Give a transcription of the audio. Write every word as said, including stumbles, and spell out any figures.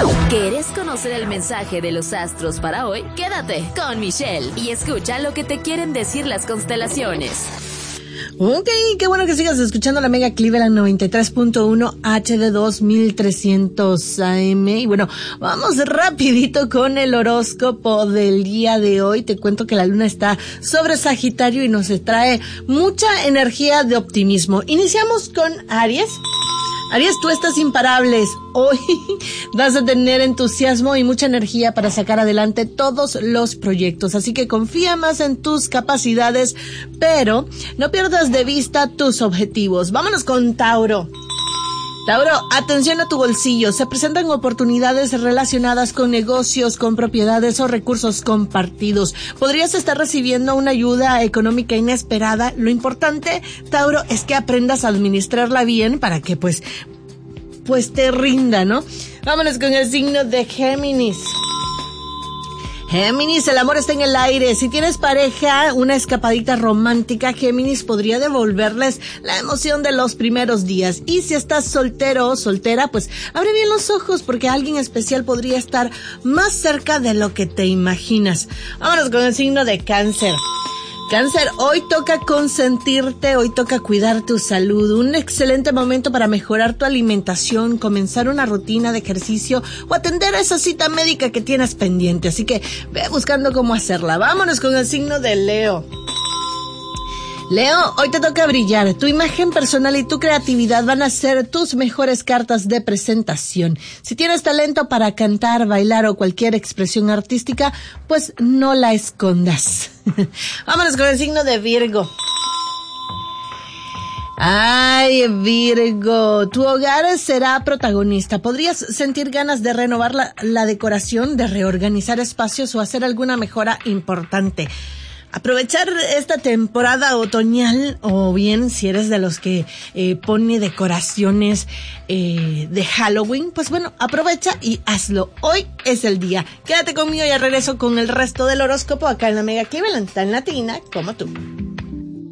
¿Quieres conocer el mensaje de los astros para hoy? Quédate con Michelle y escucha lo que te quieren decir las constelaciones. Ok, qué bueno que sigas escuchando la Mega Cleveland noventa y tres punto uno H D dos mil trescientos A M. Y bueno, vamos rapidito con el horóscopo del día de hoy. Te cuento que la luna está sobre Sagitario y nos trae mucha energía de optimismo. Iniciamos con Aries. Aries, tú estás imparables. Hoy vas a tener entusiasmo y mucha energía para sacar adelante todos los proyectos. Así que confía más en tus capacidades, pero no pierdas de vista tus objetivos. Vámonos con Tauro. Tauro, atención a tu bolsillo. Se presentan oportunidades relacionadas con negocios, con propiedades o recursos compartidos. Podrías estar recibiendo una ayuda económica inesperada. Lo importante, Tauro, es que aprendas a administrarla bien para que pues, pues te rinda, ¿no? Vámonos con el signo de Géminis. Géminis, el amor está en el aire. Si tienes pareja, una escapadita romántica, Géminis podría devolverles la emoción de los primeros días. Y si estás soltero o soltera, pues abre bien los ojos porque alguien especial podría estar más cerca de lo que te imaginas. Vámonos con el signo de Cáncer. Cáncer, hoy toca consentirte, hoy toca cuidar tu salud. Un excelente momento para mejorar tu alimentación, comenzar una rutina de ejercicio o atender a esa cita médica que tienes pendiente. Así que ve buscando cómo hacerla. Vámonos con el signo de Leo. Leo, hoy te toca brillar. Tu imagen personal y tu creatividad van a ser tus mejores cartas de presentación. Si tienes talento para cantar, bailar o cualquier expresión artística, pues no la escondas. Vámonos con el signo de Virgo. Ay, Virgo, tu hogar será protagonista. Podrías sentir ganas de renovar la, la decoración, de reorganizar espacios o hacer alguna mejora importante. Aprovechar esta temporada otoñal, o bien si eres de los que eh, pone decoraciones eh, de Halloween, pues bueno, aprovecha y hazlo. Hoy es el día. Quédate conmigo y regreso con el resto del horóscopo acá en la Mega Cleveland, tan latina como tú.